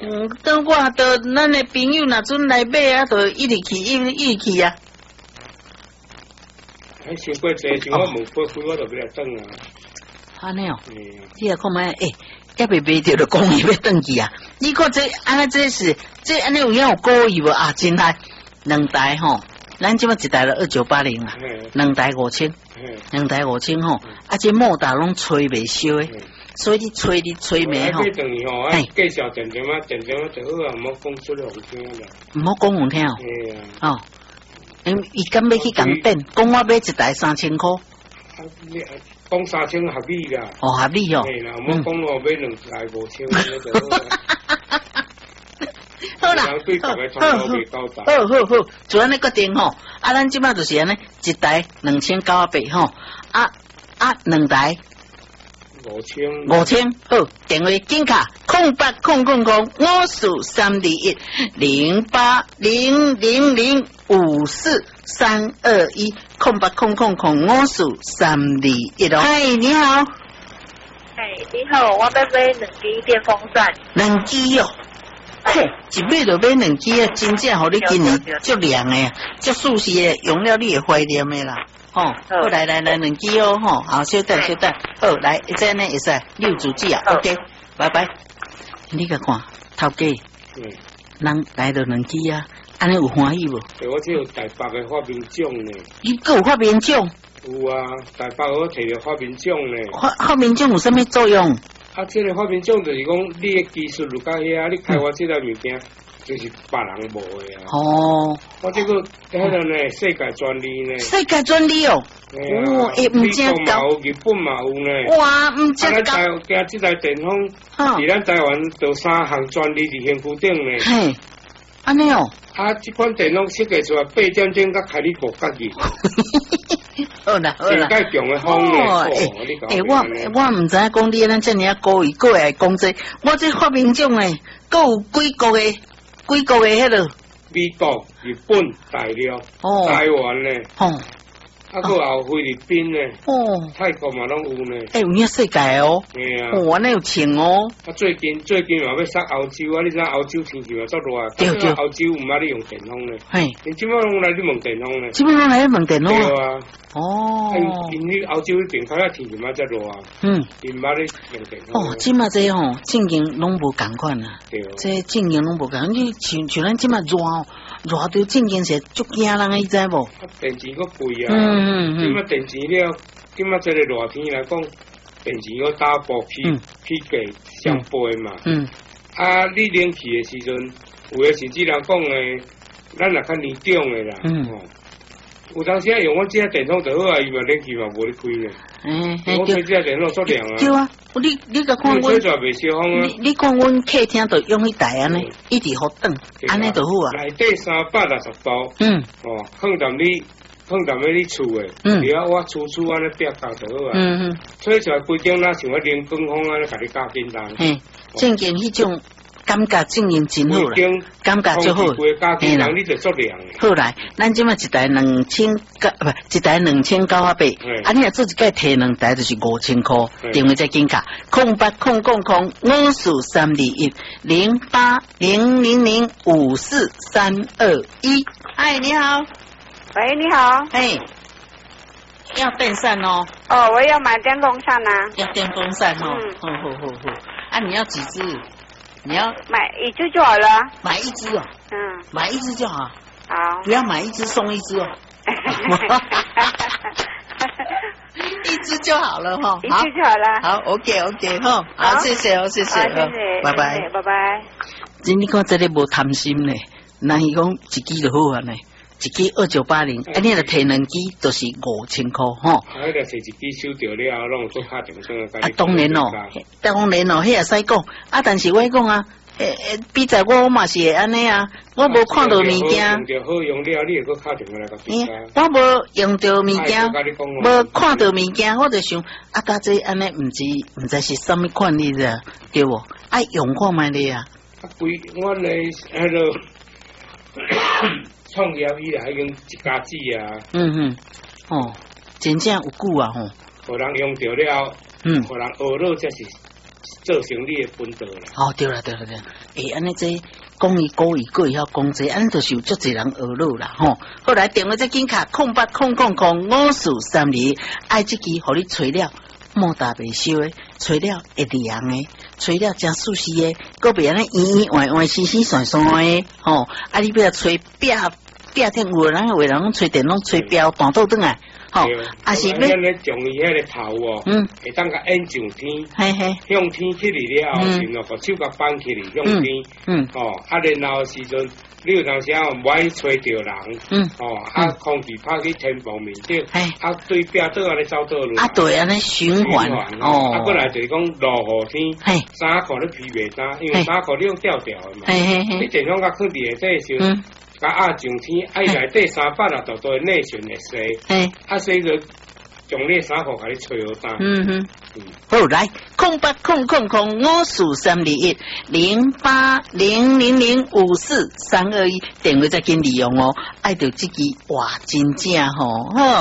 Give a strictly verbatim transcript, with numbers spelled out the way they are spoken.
嗯，等我到咱的朋友若准来买啊，就一直去，一直一直去啊。 还想过济，像我问过开，我就要来等啊。 安尼哦，你啊看卖诶，要袂买着就讲伊要转去啊。你看这安尼这是这安尼有影有故意无啊？真嗨，两台吼，咱即摆一台了二九八零啊，两台五千，两台五千吼，啊这莫达拢吹袂烧诶。所以你吹你吹咩吼？ 哎，介绍点点嘛，点点嘛就好啊，唔好讲出来好听啦。 唔好讲好听哦。 系啊。 哦，因伊敢要去共变，讲我买一台三千块。 啊，你讲三千合理啦。 哦，合理哦。 系啦，唔好讲我买两台五千咁就好啦。 好啦，好好好好，就安尼决定吼。啊，咱即摆就是安尼，一台两千九百八吼，啊啊两台。 五千， 五千，好，电话紧卡空八空空空五四三二一零八零零零五四三二一空八空空空五四三二一哦。嗨，你好。 哎，你好，我要买两支电风扇。 两支哦。嘿，一买就买两支啊，真正互你今年足凉诶，足舒适诶，用了你会怀念诶啦。哦，好来来来两支哦，吼，好，稍等稍等，好来，这呢会使六组字啊 ，OK， 拜拜。你甲看，头家，嗯，人来到两支啊，安尼有欢喜无？ 我这有台北的发明奖呢。 你还有发明奖？ 有啊，台北我摕到发明奖呢。 发发明奖有啥物作用？ 啊，这个发明奖就是讲，你的技术就到遐，你开发这个物件。就是别人无的啊！ 哦， 我这个迄个呢，世界专利呢？ 世界专利哦！哦，诶，唔正高，日本嘛有呢。 哇，唔正高！ 咱台加这台电风，伫咱台湾有三项专利伫身躯顶呢。 嘿，安尼哦。 啊，这款电风设计出来八点钟，甲开你五角去。 好啦好啦。 世界强的风呢？ 诶，我我唔知影讲你咱这尔故意过来讲这，我这发明奖诶，搁有几国诶。几国诶，迄落美国、日本、大陆、哦、台湾呢，哦，啊，搁有菲律宾呢，哦，泰国嘛拢有呢。 诶、欸，有影世界哦， 系啊， 哦，安尼有情哦。 啊，最近最近嘛要杀欧洲啊，你知欧洲天气嘛足热， 对对， 欧洲唔捌你用电风呢， 嘿， 你即摆拢来你用电风呢？ 即摆拢来用电风对啊。 哦， 因为欧洲那边较天气嘛足热啊，嗯，因捌你用电风。 哦，即摆这吼，正经拢无共款啊，对，这正经拢无共，你像像咱即摆热哦，热到正经是足惊人，你知无？ 电钱搁贵啊，嗯嗯嗯，即摆电钱了，即摆这个热天来讲，电钱搁打波起起价上倍嘛，嗯，啊，你冷气的时阵，有的甚至人讲诶，咱若较年长的啦，嗯。有当时用我这电筒就好啊，伊嘛冷气嘛无咧开呢。嗯，我这这电筒足凉啊。 对啊，你你甲看阮，你你看阮客厅就用迄台安尼，一直好转，安尼就好啊。 内底三百六十度，嗯，哦，放踮你放踮喺你厝诶，嗯，然后我厝厝安尼壁架就好啊。嗯嗯，吹出来规定哪像我冷风风安尼，甲你加简单。嘿， 正经迄种。感觉正经真好啦，感觉就好。 嘿啦，你就足凉。 好来，咱即摆一台两千九，不，一台两千九百八。啊，你若做一届摕两台就是五千块，电话再紧卡，空八空空空五四三二一零八零零零五四三二一。嗨，你好。 喂，你好。 嘿，要电扇哦。 哦，我要买电风扇啊。 要电风扇哦。嗯。好好好好。啊，你要几支？你要买一只就好了， 买一只哦，嗯，买一只就好， 好， 不要买一只送一只哦，一只就好了哈， 一只就好了， 好 ，OK OK 哈，好，谢谢哦，谢谢， 谢谢， 拜拜， 拜拜。 今你看这里无贪心呢，那伊讲一支就好啊呢。一支二九八零，啊，你若摕两支就是五千块吼。 啊，迄个摕一支收掉了，拢做敲电话。 啊，当然咯，当然咯，迄也使讲。啊，但是我讲啊，诶诶，比在我嘛是会安尼啊，我无看到物件。 用着好用了，你会搁敲电话来甲比赛。 我无用着物件，无看到物件，我就想啊，家这安尼毋知毋知是啥物款哩啫，对无？爱用看卖咧啊。 啊，规我咧迄落。创业以来已经一家子啊， 嗯嗯，哦，真正有久啊吼， 互人用着了，嗯，互人学了才是造成你的本道啦。 哦，对啦，对啦，对啦。诶，安尼这讲伊古语，过会晓讲这，安就是有足侪人学落啦，吼。后来电话再紧卡空八空空空五四三二，爱这支互你吹了，莫大袂烧诶，吹了会凉诶，吹了真舒适诶，个别安尼圆圆弯弯、细细酸酸诶，吼。啊，你不要吹壁壁顶有人有人吹电拢吹标半倒转来。吼，啊是要咱咧从伊迄个头哦，嗯，会当甲按上天，嘿嘿，向天起嚟了后，然后个手甲放起嚟向天，嗯，哦，啊然後時陣，你有當時啊唔愛吹着人，嗯，哦，啊空氣拍去天方面頂，啊對壁倒安尼走倒落， 啊對安尼循環， 哦，啊過來就是講落雨天，嘿，衫褲你披袂乾，因為衫褲你用吊吊的嘛，嘿嘿嘿，你電風甲放佇下底時。甲壓上天，啊伊內底三百啊，就做內循會洗，啊洗就將你衫褲甲你吹好乾。嗯哼，嗯， 好來，空八空空空五四三二一零八零零零五四三二一，電話再緊利用哦，愛到這支哇真正吼，吼。